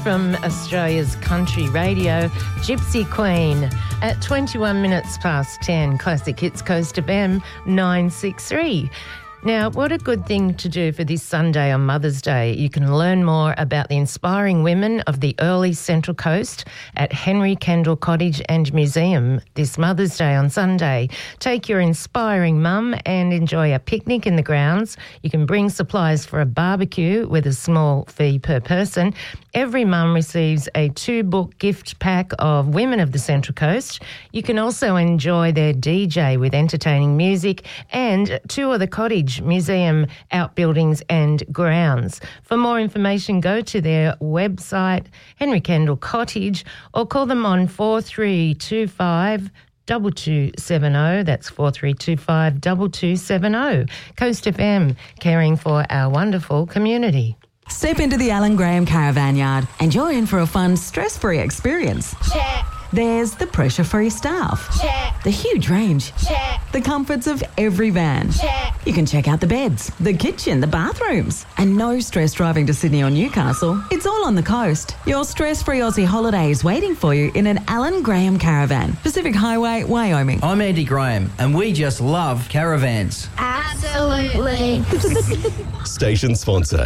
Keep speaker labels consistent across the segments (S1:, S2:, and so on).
S1: from Australia's country radio, Gypsy Queen. At 21 minutes past 10, Classic Hits Coast FM 963. Now, what a good thing to do for this Sunday on Mother's Day. You can learn more about the inspiring women of the early Central Coast at Henry Kendall Cottage and Museum this Mother's Day on Sunday. Take your inspiring mum and enjoy a picnic in the grounds. You can bring supplies for a barbecue with a small fee per person. Every mum receives a 2-book gift pack of Women of the Central Coast. You can also enjoy their DJ with entertaining music and tour the cottage, museum, outbuildings and grounds. For more information, go to their website, Henry Kendall Cottage, or call them on 4325 2270. That's 4325 2270. Coast FM, caring for our wonderful community.
S2: Step into the Alan Graham Caravan Yard and you're in for a fun, stress-free experience.
S3: Check.
S2: There's the pressure-free staff.
S3: Check.
S2: The huge range.
S3: Check.
S2: The comforts of every van.
S3: Check.
S2: You can check out the beds, the kitchen, the bathrooms. And no stress driving to Sydney or Newcastle. It's all on the coast. Your stress-free Aussie holiday is waiting for you in an Alan Graham Caravan. Pacific Highway, Wyoming.
S4: I'm Andy Graham and we just love caravans.
S3: Absolutely.
S5: Station sponsor.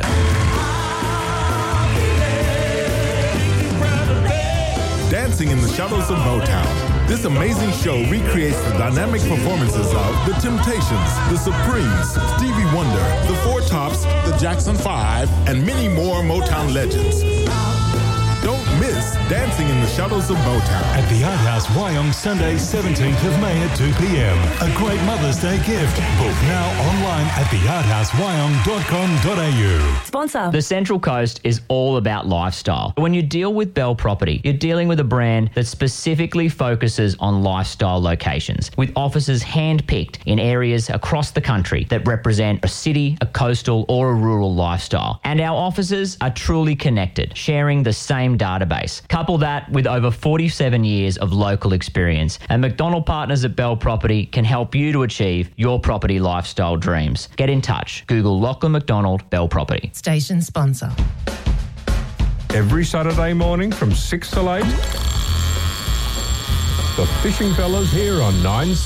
S6: Dancing in the Shadows of Motown. This amazing show recreates the dynamic performances of The Temptations, The Supremes, Stevie Wonder, The Four Tops, The Jackson 5, and many more Motown legends. Don't miss Dancing in the Shadows of Motown.
S7: At the Art House Wyong, Sunday 17th of May at 2 p.m. A great Mother's Day gift. Book now online at thearthousewyong.com.au.
S2: Sponsor.
S8: The Central Coast is all about lifestyle. When you deal with Bell Property, you're dealing with a brand that specifically focuses on lifestyle locations, with offices hand-picked in areas across the country that represent a city, a coastal or a rural lifestyle. And our offices are truly connected, sharing the same database. Couple that with over 47 years of local experience, and McDonald Partners at Bell Property can help you to achieve your property lifestyle dreams. Get in touch. Google Lachlan McDonald Bell Property.
S1: Station sponsor.
S9: Every Saturday morning from 6 till 8, the Fishing Fellas here on 9